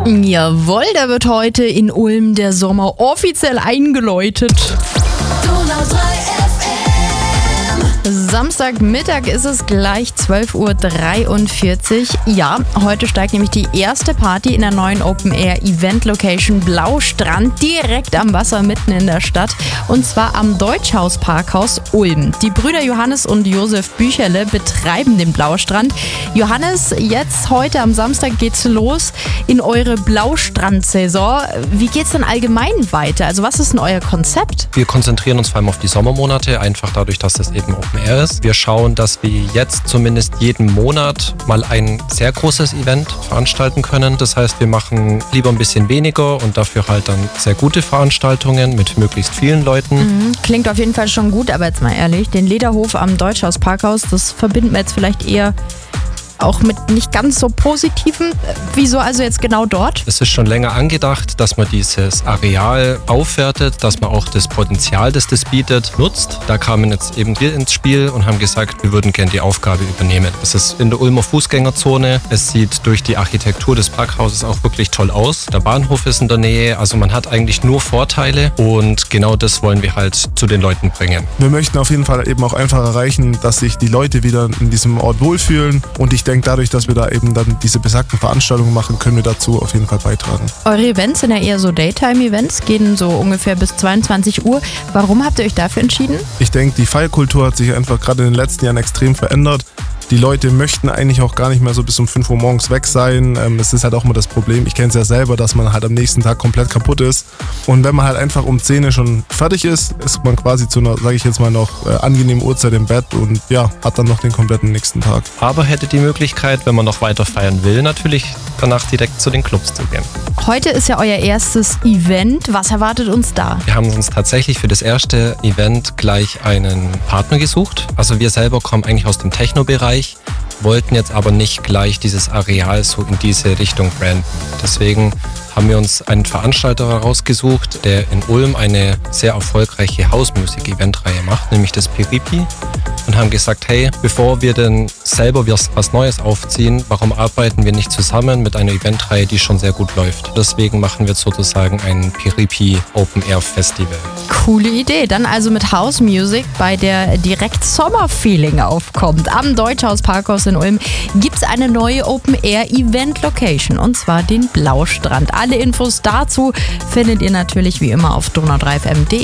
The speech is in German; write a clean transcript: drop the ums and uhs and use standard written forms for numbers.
Jawohl, da wird heute in Ulm der Sommer offiziell eingeläutet. Donau 3 FM. Samstagmittag ist es gleich 12:43 Uhr. Ja, heute steigt nämlich die erste Party in der neuen Open-Air-Event-Location Blaustrand direkt am Wasser mitten in der Stadt. Und zwar am Deutschhaus-Parkhaus Ulm. Die Brüder Johannes und Josef Bücherle betreiben den Blaustrand. Johannes, jetzt heute am Samstag geht's los in eure Blaustrand-Saison. Wie geht's denn allgemein weiter? Also was ist denn euer Konzept? Wir konzentrieren uns vor allem auf die Sommermonate, einfach dadurch, dass das eben Open Air ist. Wir schauen, dass wir jetzt zumindest jeden Monat mal ein sehr großes Event veranstalten können. Das heißt, wir machen lieber ein bisschen weniger und dafür halt dann sehr gute Veranstaltungen mit möglichst vielen Leuten. Klingt auf jeden Fall schon gut, aber jetzt mal ehrlich, den Lederhof am Deutschhaus Parkhaus, das verbinden wir jetzt vielleicht eher auch mit nicht ganz so positiven. Wieso also jetzt genau dort? Es ist schon länger angedacht, dass man dieses Areal aufwertet, dass man auch das Potenzial, das das bietet, nutzt. Da kamen jetzt eben wir ins Spiel und haben gesagt, wir würden gerne die Aufgabe übernehmen. Es ist in der Ulmer Fußgängerzone. Es sieht durch die Architektur des Parkhauses auch wirklich toll aus. Der Bahnhof ist in der Nähe, also man hat eigentlich nur Vorteile und genau das wollen wir halt zu den Leuten bringen. Wir möchten auf jeden Fall eben auch einfach erreichen, dass sich die Leute wieder in diesem Ort wohlfühlen, und ich denke, dadurch, dass wir da eben dann diese besagten Veranstaltungen machen, können wir dazu auf jeden Fall beitragen. Eure Events sind ja eher so Daytime-Events, gehen so ungefähr bis 22 Uhr. Warum habt ihr euch dafür entschieden? Ich denke, die Feierkultur hat sich einfach gerade in den letzten Jahren extrem verändert. Die Leute möchten eigentlich auch gar nicht mehr so bis um 5 Uhr morgens weg sein. Es ist halt auch immer das Problem, ich kenne es ja selber, dass man halt am nächsten Tag komplett kaputt ist. Und wenn man halt einfach um 10 Uhr schon fertig ist man quasi zu einer, sage ich jetzt mal, noch angenehmen Uhrzeit im Bett und ja, hat dann noch den kompletten nächsten Tag. Aber hätte die Möglichkeit, wenn man noch weiter feiern will, natürlich danach direkt zu den Clubs zu gehen. Heute ist ja euer erstes Event. Was erwartet uns da? Wir haben uns tatsächlich für das erste Event gleich einen Partner gesucht. Also wir selber kommen eigentlich aus dem Techno-Bereich, wollten jetzt aber nicht gleich dieses Areal so in diese Richtung branden. Deswegen haben wir uns einen Veranstalter herausgesucht, der in Ulm eine sehr erfolgreiche House-Music-Event-Reihe macht, nämlich das Piripi. Und haben gesagt, hey, bevor wir denn selber was Neues aufziehen, warum arbeiten wir nicht zusammen mit einer Eventreihe, die schon sehr gut läuft? Deswegen machen wir sozusagen ein Piripi Open Air Festival. Coole Idee. Dann also mit House Music, bei der direkt Sommerfeeling aufkommt. Am Deutschhaus Parkhaus in Ulm gibt es eine neue Open Air Event Location, und zwar den Blaustrand. Alle Infos dazu findet ihr natürlich wie immer auf donau3fm.de.